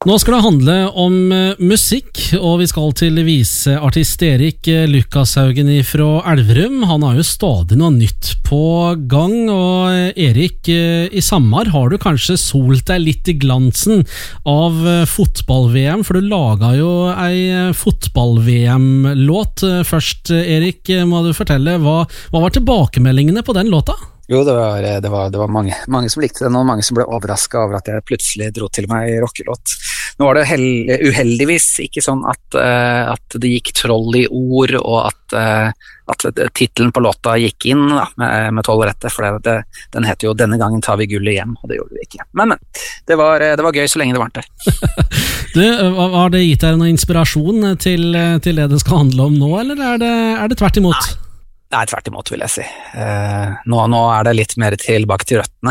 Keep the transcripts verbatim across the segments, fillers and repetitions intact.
Nå skal det handle om musikk, og vi skal til viseartist Erik Lukkashaugen fra Elverum. Han har jo stadig noe nytt på gang, og Erik, i sommer har du kanskje solt deg litt i glansen av fotball-V M, for du laget jo ei fotball-V M-låt. Først, Erik, må du fortelle, hva, hva var tilbakemeldingene på den låta? Jo, det var, det var, det var mange, mange som likte den, og mange som ble overrasket over at jeg plutselig dro til meg rockelåt. Nå var det held, uheldigvis ikke sånn at, uh, at det gikk troll i ord, og at, uh, at titelen på låta gikk inn da, med, med tolv rette, for det, det, den heter jo «Denne gangen tar vi gullet hjem», og det gjorde vi ikke. Men, men, det var, det var gøy så lenge det var der. Du, har det gitt deg noen inspirasjon til, til det det skal handle om nå, eller er det, er det tvert imot? Nei. Nei, tvert imot vil jeg si. Eh, nå, nå er det litt mer tilbake til røttene.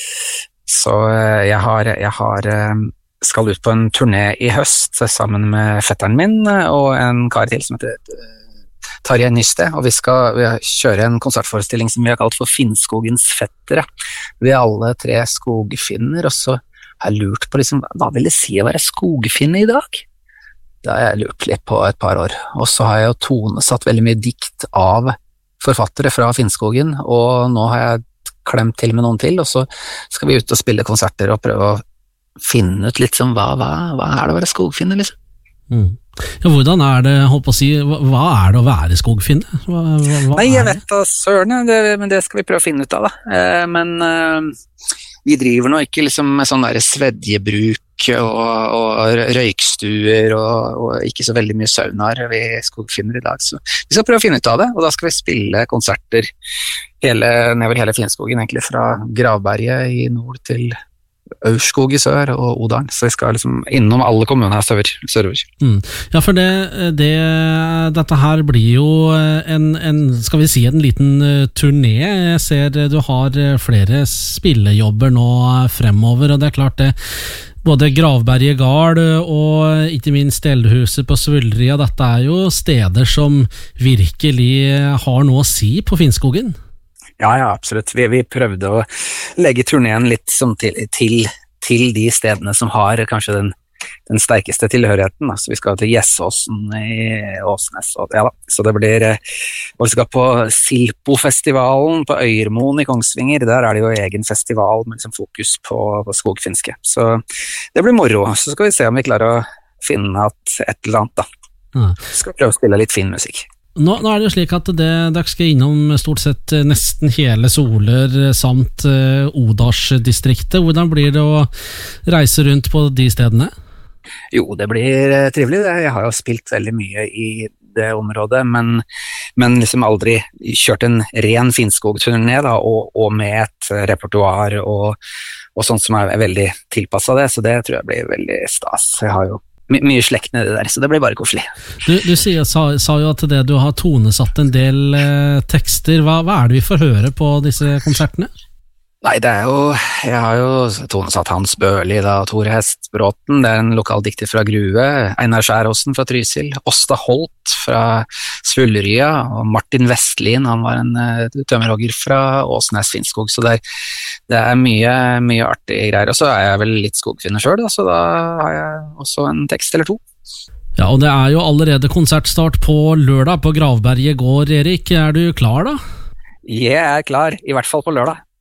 Så eh, jeg, har, jeg har, eh, skal ut på en turné i høst sammen med fetteren min og en kar til som heter eh, Tarjei Nysted, og vi skal vi kjøre en konsertforestilling som vi har kalt for Finnskogens fettere. Vi er alle tre skogfinner, og så har jeg lurt på liksom, hva vil det si å være skogfinne i dag? Det har jeg lurt litt på et par år. Og så har jeg jo tonesatt veldig mye dikt av forfattere fra Finnskogen, og nå har jeg klemt til med noen til, og så skal vi ut og spille konserter og prøve å finne ut litt som hva, hva, hva er det å være skogfinne, liksom? Mm. Ja, hvordan er det, holdt på å si, hva, hva er det å være skogfinne? Hva, hva, hva Nei, jeg vet da, søren, det, men det skal vi prøve å finne ut av da. Eh, men eh, vi driver nå ikke liksom med sånn der svedjebruk og, og røykstuer og, og ikke så veldig mye saunaer vi skogfinner i dag, så vi skal prøve å finne ut av det, og da skal vi spille konserter hele, nedover hele Finnskogen, egentlig fra Gravberget i nord til Aurskog i sør og Odalen, så vi skal liksom innom alle kommunene her sørover. sørover. Mm. Ja, for det, det, dette her blir jo en, en, skal vi si en liten turné. Jeg ser du har flere spillejobber nå fremover, og det er klart det, både Gravberget Gard og ikke minst Eldhuset på Svulria, dette er jo steder som virkelig har noe å si på Finnskogen. Ja, ja, absolutt. Vi, vi prøvde å legge turneen litt som til, til, til de stedene som har kanskje den, den sterkeste tilhørigheten. Altså, vi skal til Gjessåsen i Åsnes, og, ja da. Så det blir, og vi skal på Silpo-festivalen på Øyermoen i Kongsvinger. Der er det jo egen festival med liksom fokus på, på skogfinske. Så det blir moro. Så skal vi se om vi klarer å finne et, et eller annet da. Ja. Så skal vi prøve å spille litt fin musikk. Nå, nå er det jo slik at det, dere skal innom stort sett nesten hele Soler samt uh, Odalsdistriktet. Hvordan blir det å reise rundt på de stedene? Jo, det blir uh, trivelig. Jeg har jo spilt veldig mye i det området, men, men liksom aldri kjørt en ren Finnskog-turné da, og, og med et repertoar og, og sånt som er veldig tilpasset det, så det tror jeg blir veldig stas. Jeg har jo My, mye slekt nede der, så det blir bare koselig. Du, du sier, sa, sa jo at det du har tonesatt en del eh, tekster. Hva, hva er det vi får høre på disse konsertene? Nei, det er jo, jeg har jo tonesatt Hans Børli da, Tore Hestbråten, det er en lokal dikter fra Grue, Einar Skjæråsen fra Trysil, Åsta Holt fra Svulrya, og Martin Vestlin, han var en uh, tømmerhogger fra Åsnes Finnskog, så det er, det er mye, mye artige greier, og så er jeg vel litt skogfinner selv, da, så da har jeg også en tekst eller to. Ja, og det er jo allerede konsertstart på lørdag på Gravberget gård, Erik, er du klar da? Jeg er klar, i hvert fall på lørdag.